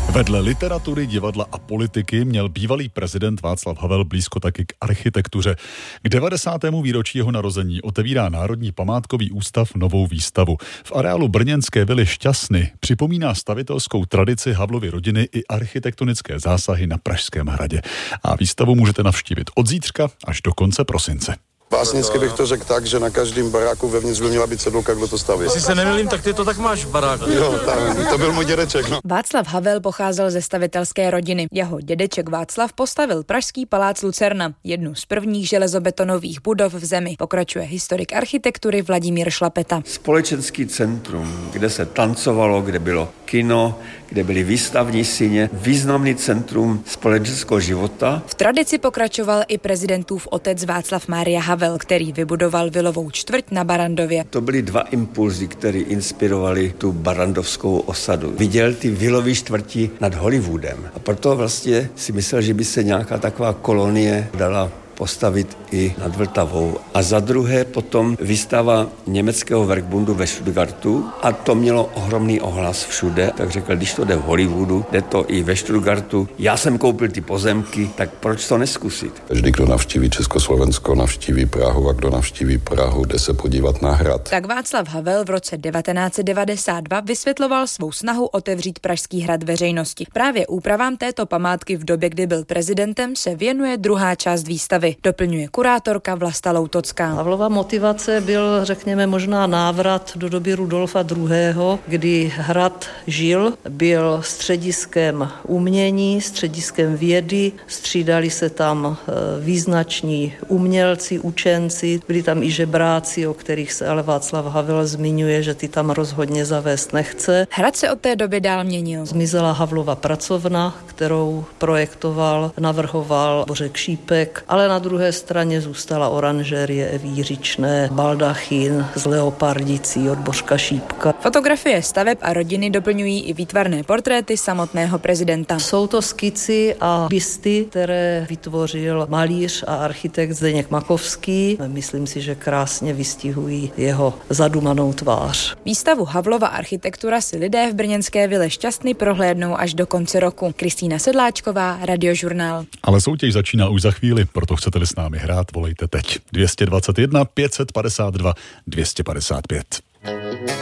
Vedle literatury, divadla a politiky měl bývalý prezident Václav Havel blízko taky k architektuře. K 90. výročí jeho narození otevírá Národní památkový ústav novou výstavu. V areálu brněnské vily Šťasny připomíná stavitelskou tradici Havlovy rodiny i architektonické zásahy na Pražském hradě. A výstavu můžete navštívit od zítřka až do konce prosince. Básnicky bych to řekl tak, že na každém baráku vevnitř by měla být cedulka, kdo to staví. Jestli se nemýlím, tak ty to tak máš v baráku. Jo, to byl můj dědeček, no. Václav Havel pocházel ze stavitelské rodiny. Jeho dědeček Václav postavil pražský palác Lucerna, jednu z prvních železobetonových budov v zemi. Pokračuje historik architektury Vladimír Šlapeta. Společenský centrum, kde se tancovalo, kde bylo kino, kde byly výstavní síně, významný centrum společenského života. V tradici pokračoval i prezidentův otec Václav Mária Havel, který vybudoval vilovou čtvrť na Barrandově. To byly dva impulzy, které inspirovali tu barrandovskou osadu. Viděl ty vilové čtvrti nad Hollywoodem a proto vlastně si myslel, že by se nějaká taková kolonie dala postavit i nad Vltavou. A za druhé potom výstava německého Werkbundu ve Stuttgartu a to mělo ohromný ohlas všude, tak řekl, když to jde v Hollywoodu, jde to i ve Stuttgartu. Já jsem koupil ty pozemky, tak proč to neskusit? Každý, kdo navštíví Československo, navštíví Prahu a kdo navštíví Prahu, jde se podívat na hrad. Tak Václav Havel v roce 1992 vysvětloval svou snahu otevřít Pražský hrad veřejnosti. Právě úpravám této památky v době, kdy byl prezidentem, se věnuje druhá část výstavy. Doplňuje kurátorka Vlasta Loutocká. Havlova motivace byl, řekněme, možná návrat do doby Rudolfa II., kdy hrad žil, byl střediskem umění, střediskem vědy, střídali se tam význační umělci, učenci, byli tam i žebráci, o kterých se ale Václav Havel zmiňuje, že ty tam rozhodně zavést nechce. Hrad se od té doby dál měnil. Zmizela Havlova pracovna, kterou projektoval, navrhoval Bořek Šípek, ale na druhé straně zůstala oranžerie Evy Jiřičné, baldachín z leopardicí od Bořka Šípka. Fotografie staveb a rodiny doplňují i výtvarné portréty samotného prezidenta. Jsou to skici a bysty, které vytvořil malíř a architekt Zdeněk Makovský. Myslím si, že krásně vystihují jeho zadumanou tvář. Výstavu Havlova architektura si lidé v brněnské vile Šťasny prohlédnou až do konce roku. Kristýna Sedláčková, Radiožurnál. Ale soutěž začíná už za chvíli, proto chcete-li s námi hrát, volejte teď. 221 552 255.